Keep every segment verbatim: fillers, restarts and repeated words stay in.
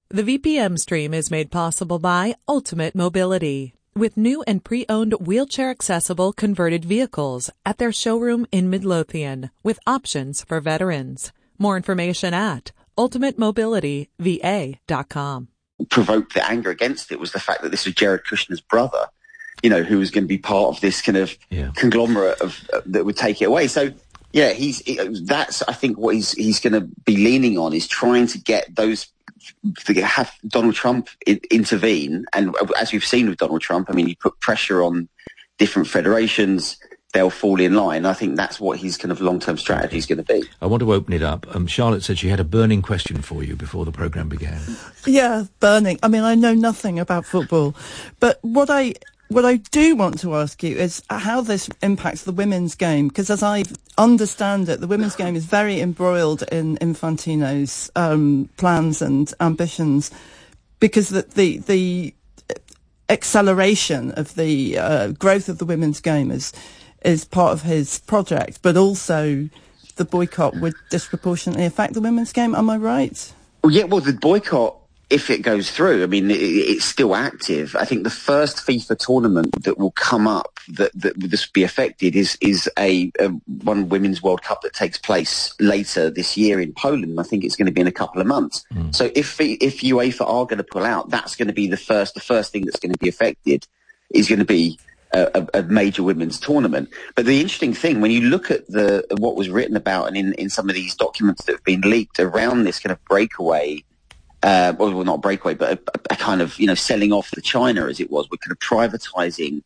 The V P M stream is made possible by Ultimate Mobility, with new and pre-owned wheelchair-accessible converted vehicles at their showroom in Midlothian, with options for veterans. More information at ultimate mobility v a dot com. Provoked the anger against it was the fact that this was Jared Kushner's brother, you know, who was going to be part of this kind of yeah. conglomerate of uh, that would take it away. So, yeah, he's that's I think what he's he's going to be leaning on is trying to get those to have Donald Trump in, intervene. And as we've seen with Donald Trump, I mean, you put pressure on different federations, they'll fall in line. I think that's what his kind of long-term strategy is going to be. I want to open it up. Um, Charlotte said she had a burning question for you before the programme began. Yeah, burning. I mean, I know nothing about football, but what I what I do want to ask you is how this impacts the women's game, because as I understand it, the women's game is very embroiled in Infantino's um, plans and ambitions, because the the, the acceleration of the uh, growth of the women's game is is part of his project, but also the boycott would disproportionately affect the women's game. Am I right? Well, yeah, well, the boycott, if it goes through, I mean, it, it's still active. I think the first FIFA tournament that will come up that, that this will be affected is is a, a one Women's World Cup that takes place later this year in Poland. I think it's going to be in a couple of months. Mm. So if if UEFA are going to pull out, that's going to be the first the first thing that's going to be affected is going to be a, a major women's tournament. But the interesting thing, when you look at the what was written about and in, in some of these documents that have been leaked around this kind of breakaway. Uh, well, not breakaway, but a, a kind of, you know, selling off the China as it was. We're kind of privatising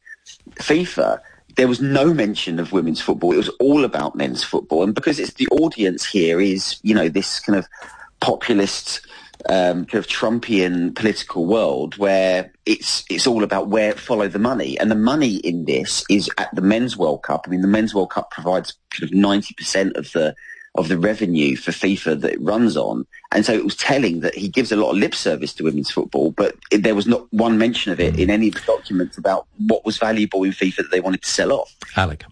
FIFA. There was no mention of women's football. It was all about men's football. And because it's the audience here is, you know, this kind of populist, um, kind of Trumpian political world where it's it's all about where follow the money. And the money in this is at the Men's World Cup. I mean, the Men's World Cup provides kind of ninety percent of the of the revenue for FIFA that it runs on. And so it was telling that he gives a lot of lip service to women's football, but it, there was not one mention of it in any of the documents about what was valuable in FIFA that they wanted to sell off. Alec.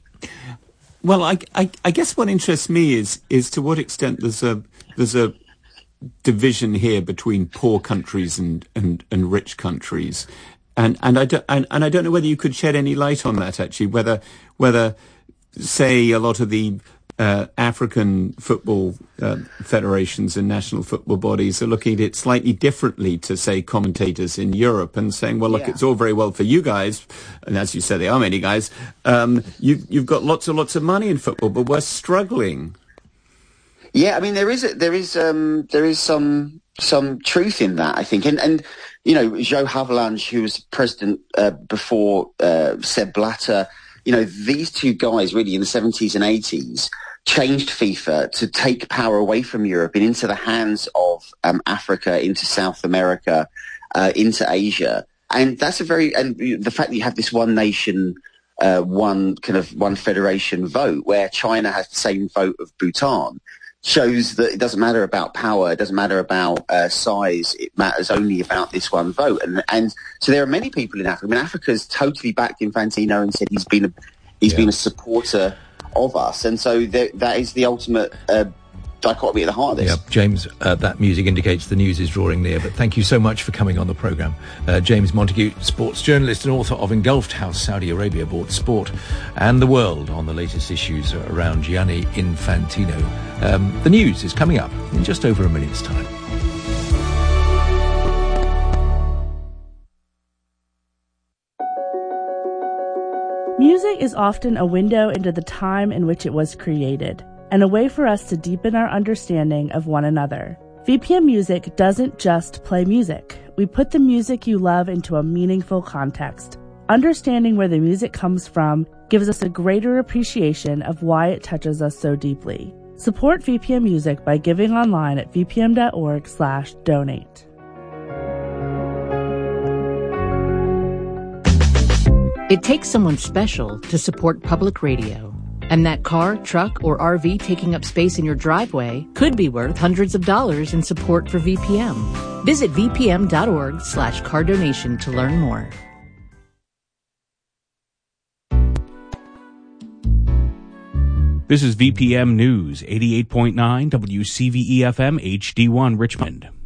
Well, I, I, I guess what interests me is is to what extent there's a there's a division here between poor countries and, and, and rich countries. And and I don't and, and I don't know whether you could shed any light on that, actually, whether whether say a lot of the Uh, African football uh, federations and national football bodies are looking at it slightly differently to, say, commentators in Europe and saying, well, look, yeah. it's all very well for you guys, and as you said, there are many guys, um, you've, you've got lots and lots of money in football, but we're struggling. Yeah, I mean, there is a, there is um, there is some some truth in that, I think, and and you know, Joe Havelange, who was president uh, before uh, Sepp Blatter, you know, these two guys really in the seventies and eighties changed FIFA to take power away from Europe and into the hands of um, Africa, into South America, uh, into Asia. And that's a very, and the fact that you have this one nation, uh, one kind of one federation vote where China has the same vote of Bhutan shows that it doesn't matter about power, it doesn't matter about uh, size, it matters only about this one vote. And and so there are many people in Africa. I mean, Africa's totally backed Infantino and said he's been a, he's yeah. been a supporter of us. And so there, that is the ultimate uh, dichotomy at the heart of this. Yeah, James, uh, that music indicates the news is drawing near, but thank you so much for coming on the programme. Uh, James Montague, sports journalist and author of Engulfed: How Saudi Arabia Bought Sport and the World, on the latest issues around Gianni Infantino. Um, the news is coming up in just over a minute's time. Music is often a window into the time in which it was created, and a way for us to deepen our understanding of one another. V P M Music doesn't just play music. We put the music you love into a meaningful context. Understanding where the music comes from gives us a greater appreciation of why it touches us so deeply. Support V P M Music by giving online at vpm.org slash donate. It takes someone special to support public radio. And that car, truck, or R V taking up space in your driveway could be worth hundreds of dollars in support for V P M. Visit vpm.org slash car donation to learn more. This is V P M News, eighty-eight point nine W C V E F M H D one Richmond.